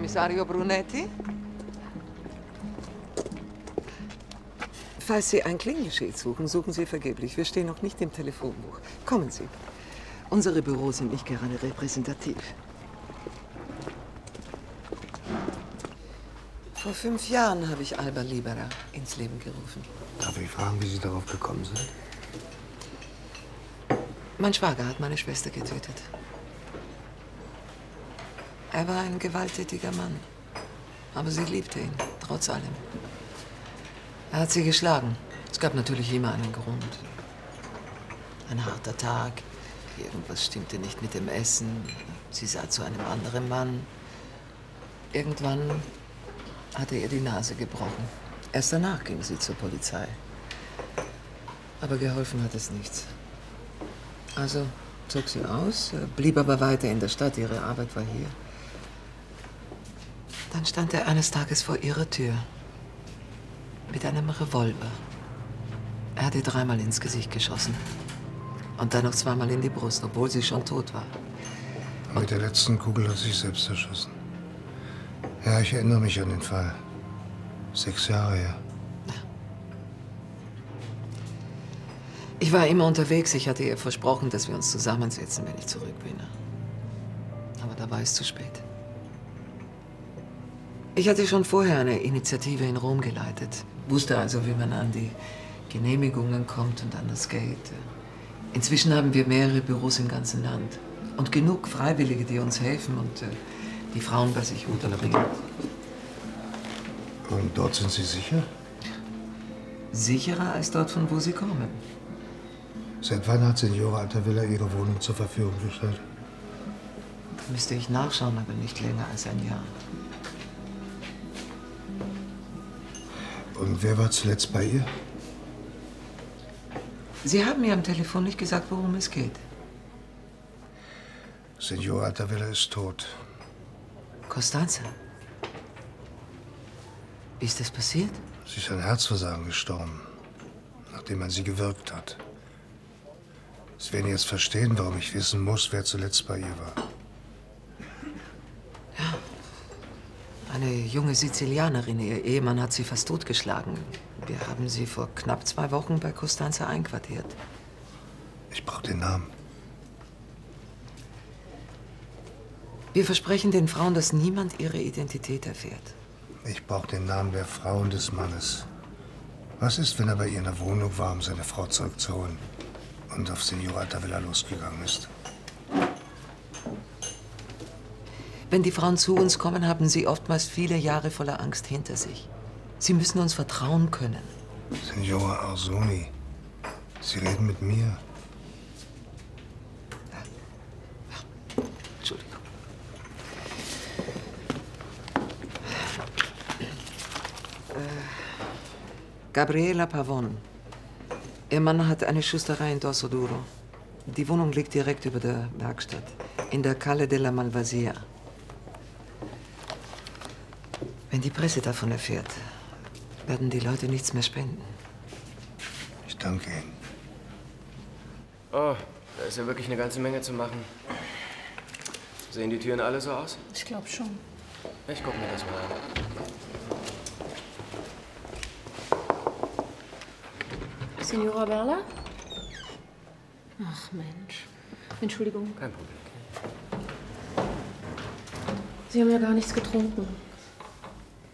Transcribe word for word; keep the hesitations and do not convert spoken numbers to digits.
Kommissario Brunetti? Falls Sie ein Klingelschild suchen, suchen Sie vergeblich. Wir stehen noch nicht im Telefonbuch. Kommen Sie. Unsere Büros sind nicht gerade repräsentativ. Vor fünf Jahren habe ich Alba Libera ins Leben gerufen. Darf ich fragen, wie Sie darauf gekommen sind? Mein Schwager hat meine Schwester getötet. Er war ein gewalttätiger Mann. Aber sie liebte ihn, trotz allem. Er hat sie geschlagen. Es gab natürlich immer einen Grund. Ein harter Tag. Irgendwas stimmte nicht mit dem Essen. Sie sah zu einem anderen Mann. Irgendwann hat er ihr die Nase gebrochen. Erst danach ging sie zur Polizei. Aber geholfen hat es nichts. Also zog sie aus, blieb aber weiter in der Stadt. Ihre Arbeit war hier. Dann stand er eines Tages vor ihrer Tür. Mit einem Revolver. Er hat ihr dreimal ins Gesicht geschossen. Und dann noch zweimal in die Brust, obwohl sie schon tot war. Und mit der letzten Kugel hat sie sich selbst erschossen. Ja, ich erinnere mich an den Fall. Sechs Jahre her. Ja. Ich war immer unterwegs. Ich hatte ihr versprochen, dass wir uns zusammensetzen, wenn ich zurück bin. Aber da war es zu spät. Ich hatte schon vorher eine Initiative in Rom geleitet. Wusste also, wie man an die Genehmigungen kommt und an das Geld. Inzwischen haben wir mehrere Büros im ganzen Land. Und genug Freiwillige, die uns helfen und äh, die Frauen bei sich unterbringen. Und dort sind Sie sicher? Sicherer als dort, von wo Sie kommen. Seit wann hat Signora Altavilla Ihre Wohnung zur Verfügung gestellt? Müsste ich nachschauen, aber nicht länger als ein Jahr. Und wer war zuletzt bei ihr? Sie haben mir am Telefon nicht gesagt, worum es geht. Signora Altavilla ist tot. Costanza? Wie ist das passiert? Sie ist an Herzversagen gestorben, nachdem man sie gewürgt hat. Sie werden jetzt verstehen, warum ich wissen muss, wer zuletzt bei ihr war. Ja. Eine junge Sizilianerin. Ihr Ehemann hat sie fast totgeschlagen. Wir haben sie vor knapp zwei Wochen bei Costanza einquartiert. Ich brauche den Namen. Wir versprechen den Frauen, dass niemand ihre Identität erfährt. Ich brauche den Namen der Frau und des Mannes. Was ist, wenn er bei ihr in der Wohnung war, um seine Frau zurückzuholen und auf Signora Altavilla losgegangen ist? Wenn die Frauen zu uns kommen, haben sie oftmals viele Jahre voller Angst hinter sich. Sie müssen uns vertrauen können. Signora Arzoni, Sie reden mit mir. Ja. Ja. Entschuldigung. Gabriela Pavon. Ihr Mann hat eine Schusterei in Dosso Duro. Die Wohnung liegt direkt über der Werkstatt, in der Calle della Malvasia. Wenn die Presse davon erfährt, werden die Leute nichts mehr spenden. Ich danke Ihnen. Oh, da ist ja wirklich eine ganze Menge zu machen. Sehen die Türen alle so aus? Ich glaube schon. Ich guck mir das mal an. Signora Berla? Ach Mensch. Entschuldigung. Kein Problem. Sie haben ja gar nichts getrunken.